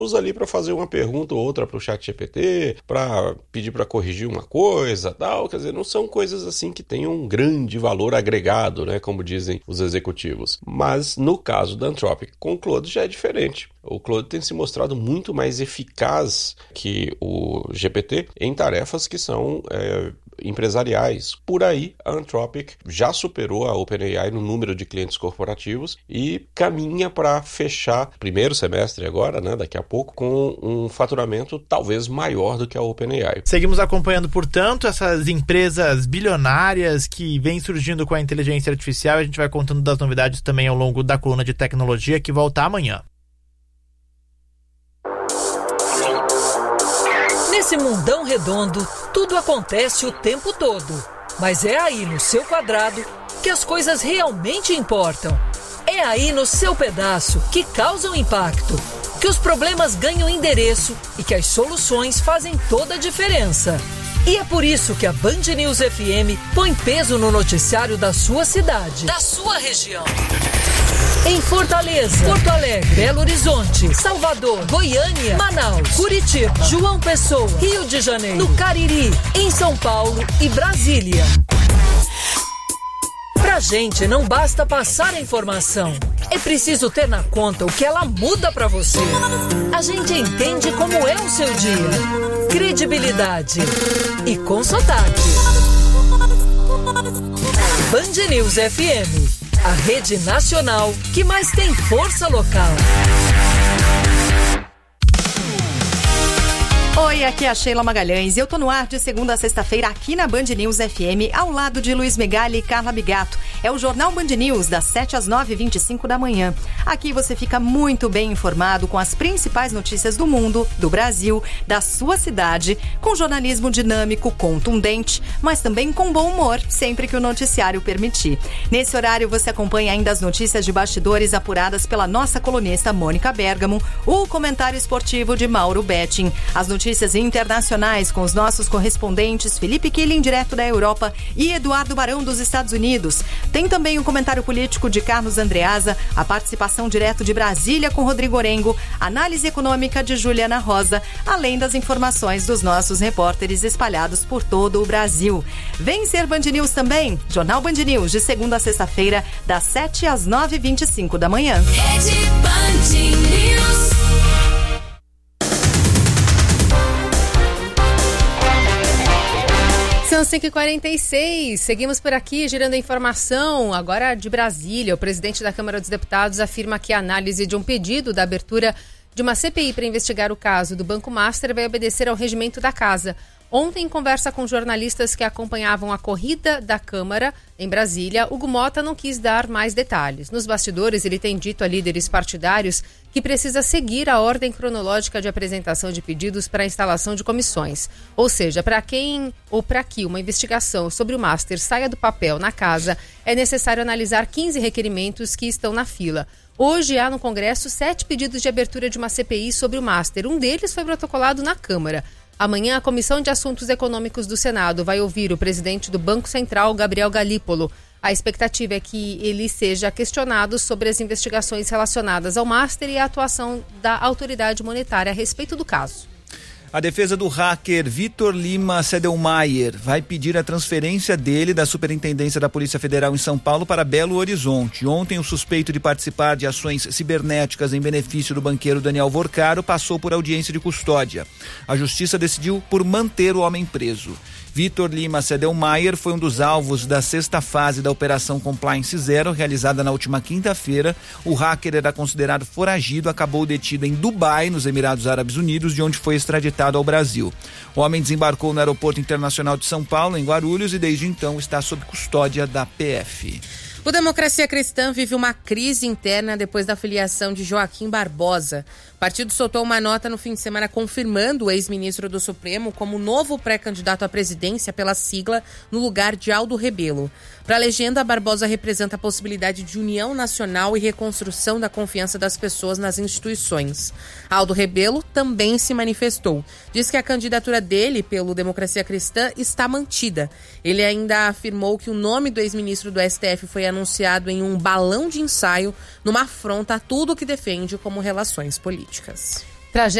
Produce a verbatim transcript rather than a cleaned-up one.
usa ali para fazer uma pergunta ou outra para o chat G P T, para pedir para corrigir uma coisa, tal, quer dizer, não são coisas assim que tenham um grande valor agregado, né, como dizem os executivos. Mas no caso da Anthropic com o Claude já é diferente. O Claude tem se mostrado muito mais eficaz que o G P T em tarefas que são é, empresariais. Por aí, a Anthropic já superou a OpenAI no número de clientes corporativos e caminha para fechar o primeiro semestre agora, né, daqui a pouco, com um faturamento talvez maior do que a OpenAI. Seguimos acompanhando, portanto, essas empresas bilionárias que vêm surgindo com a inteligência artificial. A gente vai contando das novidades também ao longo da coluna de tecnologia, que volta amanhã. Nesse mundão redondo, tudo acontece o tempo todo. Mas é aí no seu quadrado que as coisas realmente importam. É aí no seu pedaço que causam impacto, que os problemas ganham endereço e que as soluções fazem toda a diferença. E é por isso que a Band News F M põe peso no noticiário da sua cidade, da sua região. Em Fortaleza, Porto Alegre, Belo Horizonte, Salvador, Goiânia, Manaus, Curitiba, João Pessoa, Rio de Janeiro, no Cariri, em São Paulo e Brasília. Pra gente não basta passar a informação, é preciso ter na conta o que ela muda pra você. A gente entende como é o seu dia. Credibilidade e com sotaque. Band News F M, a rede nacional que mais tem força local. Oi, aqui é a Sheila Magalhães e eu tô no ar de segunda a sexta-feira aqui na Band News F M, ao lado de Luiz Megali e Carla Bigato. É o Jornal Band News, das sete às nove e vinte e cinco da manhã. Aqui você fica muito bem informado com as principais notícias do mundo, do Brasil, da sua cidade, com jornalismo dinâmico, contundente, mas também com bom humor, sempre que o noticiário permitir. Nesse horário você acompanha ainda as notícias de bastidores apuradas pela nossa colunista Mônica Bergamo, o comentário esportivo de Mauro Betting, as notícias internacionais com os nossos correspondentes Felipe Killing, direto da Europa, e Eduardo Barão, dos Estados Unidos. Tem também o comentário político de Carlos Andreasa, a participação direto de Brasília com Rodrigo Orengo, análise econômica de Juliana Rosa, além das informações dos nossos repórteres espalhados por todo o Brasil. Vem ser Band News também, Jornal Band News, de segunda a sexta-feira, das sete às nove e vinte e cinco da manhã. Rede Band News. São cinco e quarenta e seis, seguimos por aqui girando a informação, agora de Brasília. O presidente da Câmara dos Deputados afirma que a análise de um pedido da abertura de uma C P I para investigar o caso do Banco Master vai obedecer ao regimento da casa. Ontem, em conversa com jornalistas que acompanhavam a corrida da Câmara em Brasília, Hugo Mota não quis dar mais detalhes. Nos bastidores, ele tem dito a líderes partidários que precisa seguir a ordem cronológica de apresentação de pedidos para a instalação de comissões. Ou seja, para quem ou para que uma investigação sobre o Master saia do papel na casa, é necessário analisar quinze requerimentos que estão na fila. Hoje há no Congresso sete pedidos de abertura de uma C P I sobre o Master. Um deles foi protocolado na Câmara. Amanhã, a Comissão de Assuntos Econômicos do Senado vai ouvir o presidente do Banco Central, Gabriel Galípolo. A expectativa é que ele seja questionado sobre as investigações relacionadas ao Master e a atuação da autoridade monetária a respeito do caso. A defesa do hacker Vitor Lima Sedelmaier vai pedir a transferência dele da Superintendência da Polícia Federal em São Paulo para Belo Horizonte. Ontem, o suspeito de participar de ações cibernéticas em benefício do banqueiro Daniel Vorcaro passou por audiência de custódia. A Justiça decidiu por manter o homem preso. Vitor Lima Sedelmaier foi um dos alvos da sexta fase da Operação Compliance Zero, realizada na última quinta-feira. O hacker era considerado foragido, acabou detido em Dubai, nos Emirados Árabes Unidos, de onde foi extraditado ao Brasil. O homem desembarcou no Aeroporto Internacional de São Paulo, em Guarulhos, e desde então está sob custódia da P F. O Democracia Cristã vive uma crise interna depois da filiação de Joaquim Barbosa. O partido soltou uma nota no fim de semana confirmando o ex-ministro do Supremo como novo pré-candidato à presidência pela sigla no lugar de Aldo Rebelo. Para a legenda, Barbosa representa a possibilidade de união nacional e reconstrução da confiança das pessoas nas instituições. Aldo Rebelo também se manifestou. Diz que a candidatura dele pelo Democracia Cristã está mantida. Ele ainda afirmou que o nome do ex-ministro do S T F foi anunciado em um balão de ensaio numa afronta a tudo que defende como relações políticas. Tragédia